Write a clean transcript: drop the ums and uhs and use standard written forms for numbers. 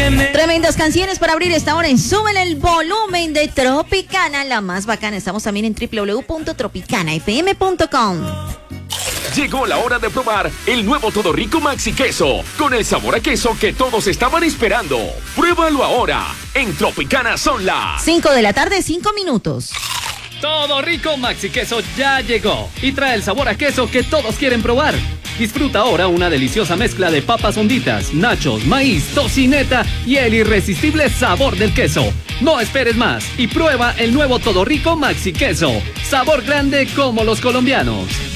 Tremendas canciones para abrir esta hora en Súbele el volumen de Tropicana, la más bacana. Estamos también en www.tropicanafm.com. Llegó la hora de probar el nuevo Todo Rico Maxi Queso, con el sabor a queso que todos estaban esperando. Pruébalo ahora. En Tropicana son las 5 de la tarde, 5 minutos. Todo Rico Maxi Queso ya llegó y trae el sabor a queso que todos quieren probar. Disfruta ahora una deliciosa mezcla de papas honditas, nachos, maíz, tocineta y el irresistible sabor del queso. No esperes más y prueba el nuevo Todo Rico Maxi Queso. Sabor grande como los colombianos.